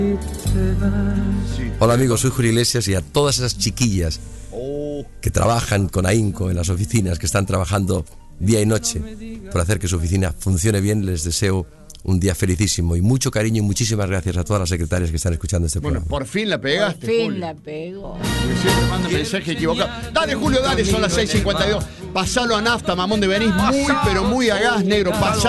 Hola amigos, soy Julio Iglesias y a todas esas chiquillas que trabajan con ahínco en las oficinas, que están trabajando día y noche por hacer que su oficina funcione bien, les deseo un día felicísimo y mucho cariño y muchísimas gracias a todas las secretarias que están escuchando este programa. Por fin la pegaste, Por fin Julio. la pegó. Siempre manda mensaje equivocado. Dale, Julio, dale, son las 6:52. Pasalo a nafta, mamón de venís muy, pero muy a gas, negro. Pasalo.